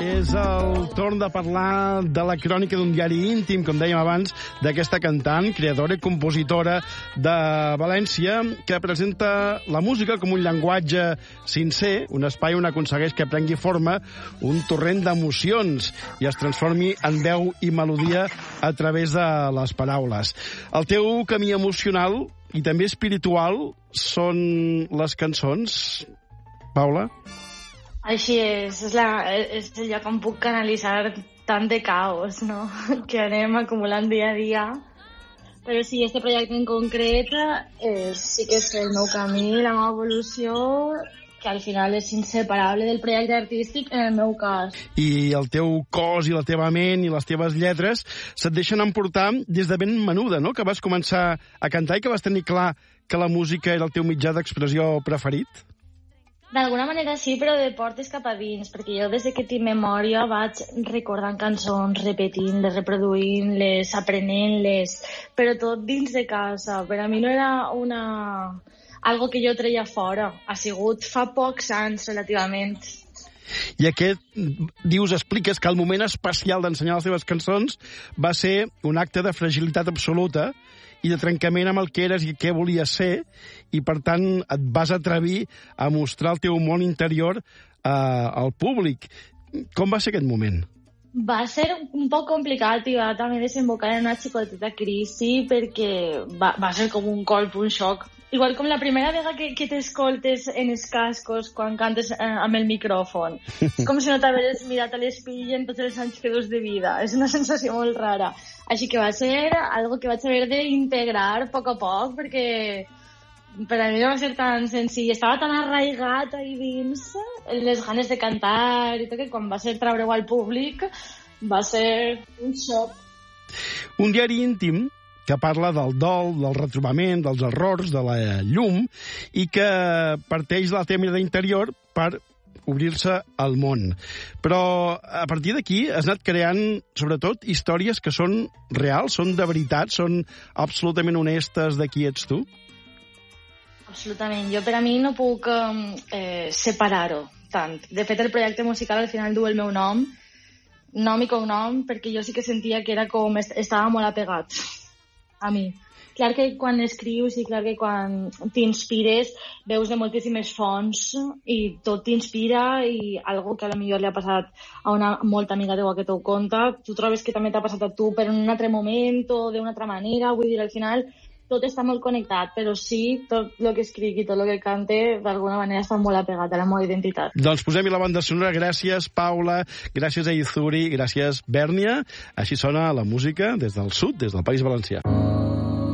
És el torn de parlar de la crònica d'un diari íntim, com dèiem abans, d'aquesta cantant, creadora i compositora de València, que presenta la música com un llenguatge sincer, un espai on aconsegueix que prengui forma un torrent d'emocions i es transformi en veu i melodia a través de les paraules. El teu camí emocional i també espiritual són les cançons, Paula? Així és el lloc on puc canalitzar tant de caos, no?, que anem acumulant dia a dia. Però sí, este projecte en concret sí que és el meu camí, la meva evolució, que al final és inseparable del projecte artístic en el meu cas. I el teu cos i la teva ment i les teves lletres se't deixen emportar des de ben menuda, no?, que vas començar a cantar i que vas tenir clar que la música era el teu mitjà d'expressió preferit? D'alguna manera sí, però de portes cap a dins, perquè jo des que tinc memòria vaig recordant cançons, repetint-les, reproduint-les, aprenent-les, però tot dins de casa. Per a mi no era algo que jo treia fora, ha sigut fa pocs anys relativament. I expliques que el moment especial d'ensenyar les teves cançons va ser un acte de fragilitat absoluta i de trencament amb el que eres i què volies ser, i per tant et vas atrevir a mostrar el teu món interior al públic. Com va ser aquest moment? Va ser un poc complicat i va també desembocar en una xicoteta crisi, perquè va ser com un colp, un xoc. Igual com la primera vegada que t'escoltes en els cascos quan cantes amb el micròfon. És com si no t'hagués mirat a l'espill en tots els anys que dus de vida. És una sensació molt rara. Així que va ser algo que vaig haver d'integrar a poc, perquè per a mi no va ser tan senzill. Estava tan arraigat ahí dins, les ganes de cantar i tot, que quan va ser treure-ho al públic va ser un xoc. Un diari íntim que parla del dol, del retrobament, dels errors, de la llum, i que parteix de la teva mirada interior per obrir-se al món. Però a partir d'aquí has anat creant, sobretot, històries que són reals, són de veritat, són absolutament honestes de qui ets tu? Absolutament. Jo per a mi no puc separar-ho tant. De fet, el projecte musical al final du el meu nom i cognom, perquè jo sí que sentia que era com estava molt apegat a mi. Clar que quan escrius i clar que quan t'inspires veus de moltíssimes fonts i tot t'inspira, i algo que a la millor li ha passat a una molta amiga teua que t'ho conta, tu trobes que també t'ha passat a tu però en un altre moment o d'una altra manera. Vull dir, al final tot està molt connectat, però sí, tot el que escric i tot el que cante d'alguna manera està molt apegat a la meva identitat. Doncs posem-hi la banda sonora. Gràcies, Paula, gràcies a Izuri, gràcies, Bèrnia. Així sona la música des del sud, des del País Valencià.